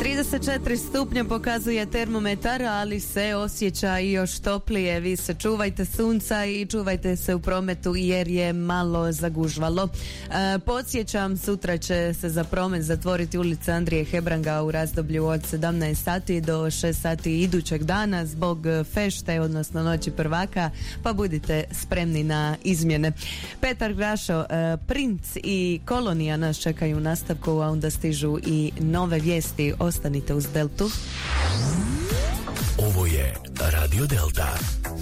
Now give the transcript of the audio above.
34 stupnja pokazuje termometar, ali se osjeća i još toplije. Vi se čuvajte sunca i čuvajte se u prometu jer je malo zagužvalo. Podsjećam, sutra će se za promet zatvoriti ulica Andrije Hebranga u razdoblju od 17 sati do 6 sati idućeg dana zbog fešte, odnosno noći prvaka, pa budite spremni na izmjene. Petar Grašo, Princ i Kolonija nas čekaju u nastavku, a onda stižu i nove vijesti. Ostanite uz Deltu. Ovo je Radio Delta.